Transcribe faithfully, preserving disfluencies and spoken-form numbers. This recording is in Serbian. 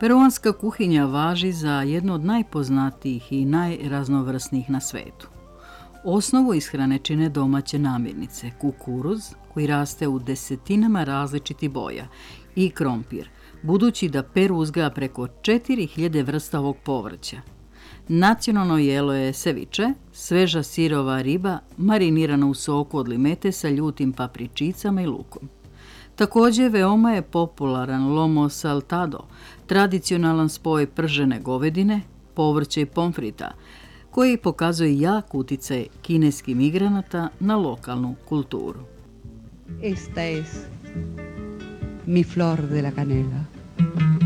Peruanska kuhinja važi za jednu od najpoznatijih i najraznovrsnijih na svetu. Osnovu ishrane čine domaće namirnice, kukuruz koji raste u desetinama različitih boja i krompir, budući da Peru uzgaja preko četiri hiljade vrsta ovog povrća. Nacionalno jelo je ceviche, sveža sirova riba marinirana u soku od limete sa ljutim papričicama i lukom. Također veoma je popularan lomo saltado, tradicionalan spoj pržene govedine, povrća i pomfrita, koji pokazuje jak uticaj kineskih migranata na lokalnu kulturu. Esta es mi flor de la canela.